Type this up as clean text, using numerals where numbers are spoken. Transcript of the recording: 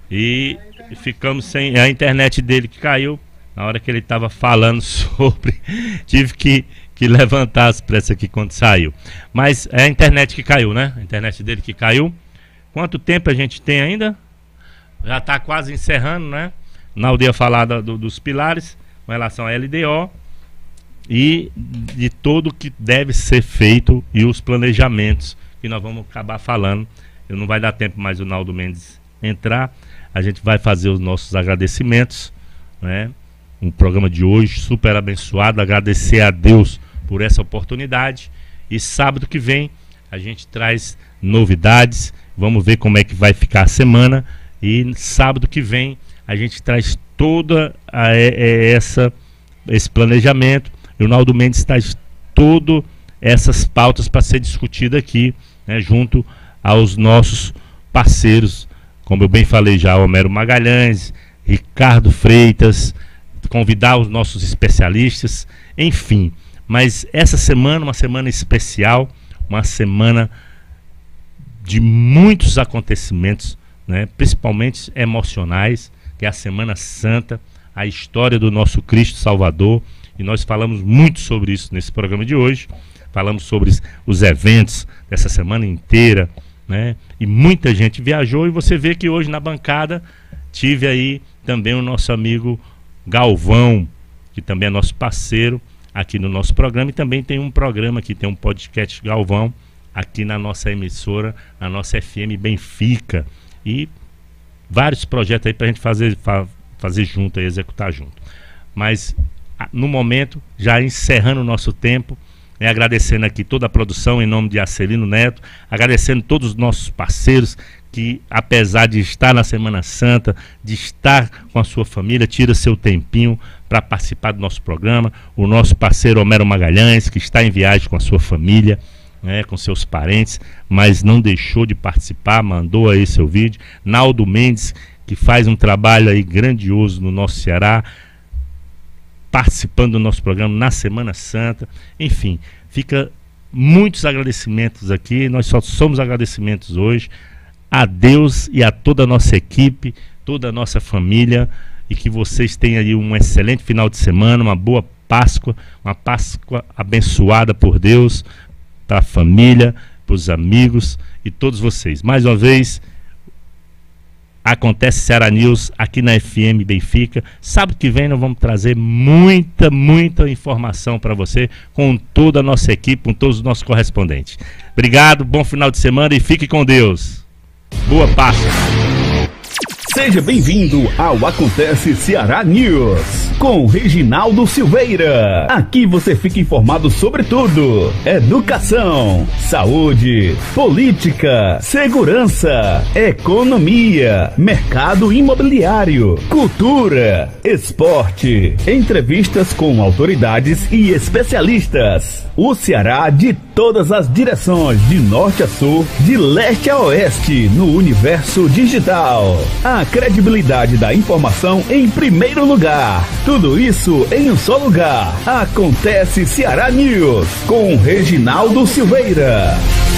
E ficamos sem a internet dele, que caiu na hora que ele estava falando sobre. Tive que levantar as pressas aqui quando saiu. Mas é a internet que caiu, né? A internet dele que caiu. Quanto tempo a gente tem ainda? Já está quase encerrando, né? Naldo ia falar dos pilares com relação à LDO e de tudo que deve ser feito e os planejamentos que nós vamos acabar falando. Não vai dar tempo mais o Naldo Mendes entrar. A gente vai fazer os nossos agradecimentos, né? Um programa de hoje super abençoado. Agradecer a Deus por essa oportunidade. E sábado que vem a gente traz novidades. Vamos ver como é que vai ficar a semana. E sábado que vem a gente traz toda esse planejamento. E o Naldo Mendes traz todas essas pautas para ser discutida aqui, né, junto aos nossos parceiros, como eu bem falei já, Homero Magalhães, Ricardo Freitas, convidar os nossos especialistas, enfim. Mas essa semana, uma semana especial, uma semana de muitos acontecimentos, né, principalmente emocionais, que é a Semana Santa, a história do nosso Cristo Salvador, e nós falamos muito sobre isso nesse programa de hoje. Falamos sobre os eventos dessa semana inteira, né? E muita gente viajou, e você vê que hoje na bancada tive aí também o nosso amigo Galvão, que também é nosso parceiro aqui no nosso programa, e também tem um programa aqui, tem um podcast Galvão aqui na nossa emissora, na nossa FM Benfica, e vários projetos aí pra gente fazer junto, aí, executar junto. Mas no momento, já encerrando o nosso tempo, agradecendo aqui toda a produção em nome de Acelino Neto, agradecendo todos os nossos parceiros que, apesar de estar na Semana Santa, de estar com a sua família, tira seu tempinho para participar do nosso programa. O nosso parceiro Homero Magalhães, que está em viagem com a sua família, né, com seus parentes, mas não deixou de participar, mandou aí seu vídeo. Naldo Mendes, que faz um trabalho aí grandioso no nosso Ceará, participando do nosso programa na Semana Santa. Enfim, fica muitos agradecimentos aqui. Nós só somos agradecimentos hoje a Deus e a toda a nossa equipe, toda a nossa família, e que vocês tenham aí um excelente final de semana, uma boa Páscoa, uma Páscoa abençoada por Deus, para a família, para os amigos e todos vocês. Mais uma vez, acontece Ceará News aqui na FM Benfica. Sábado que vem nós vamos trazer muita informação para você, com toda a nossa equipe, com todos os nossos correspondentes. Obrigado, bom final de semana e fique com Deus. Boa Páscoa. Seja bem-vindo ao Acontece Ceará News, com Reginaldo Silveira. Aqui você fica informado sobre tudo: educação, saúde, política, segurança, economia, mercado imobiliário, cultura, esporte, entrevistas com autoridades e especialistas. O Ceará de todas as direções, de norte a sul, de leste a oeste, no universo digital. A credibilidade da informação em primeiro lugar. Tudo isso em um só lugar. Acontece Ceará News, com Reginaldo Silveira.